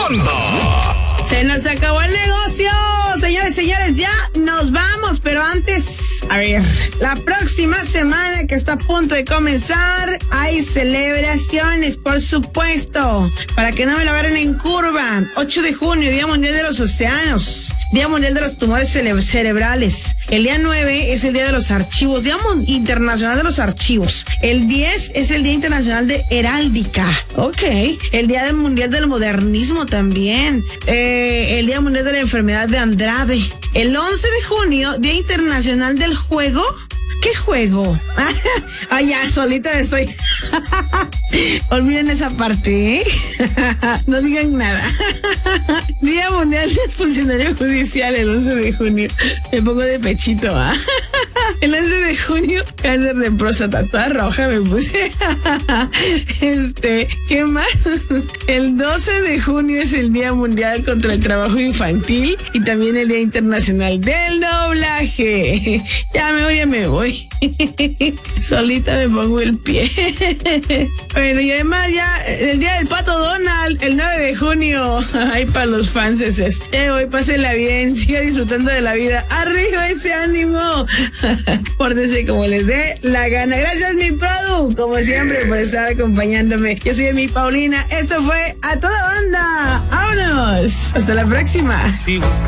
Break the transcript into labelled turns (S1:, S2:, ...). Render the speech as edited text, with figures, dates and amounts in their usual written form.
S1: Onda.
S2: Se nos acabó el negocio. Señores, ya nos vamos, pero antes, a ver, la próxima semana que está a punto de comenzar, hay celebraciones, por supuesto, para que no me lo agarren en curva. 8 de junio, Día Mundial de los Océanos, Día Mundial de los Tumores Cerebrales. El día 9 es el Día de los Archivos, Día Internacional de los Archivos. El 10 es el Día Internacional de Heráldica. Ok. El Día Mundial del Modernismo también. El Día Mundial de la Enfermedad de Andrade. El 11 de junio, Día Internacional del Juego. ¿Qué juego? Ay, ya, solita estoy. Olviden esa parte, ¿eh? No digan nada. Día Mundial del Funcionario Judicial, el 11 de junio. Me pongo de pechito, ¿ah? El 11 de junio, cáncer de próstata, toda roja me puse. ¿Qué más? El 12 de junio es el Día Mundial contra el Trabajo Infantil y también el Día Internacional del Doblaje. Ya me voy. Solita me pongo el pie. Bueno, y además ya el Día del Pato Donald, el 9 de junio. Ay, para los fanses. Hoy pásenla bien, siga disfrutando de la vida. ¡Arriba ese ánimo! Pórtense como les dé la gana. Gracias, mi produ, como siempre, por estar acompañándome. Yo soy mi Paulina. Esto fue A Toda Onda. ¡Vámonos! Hasta la próxima.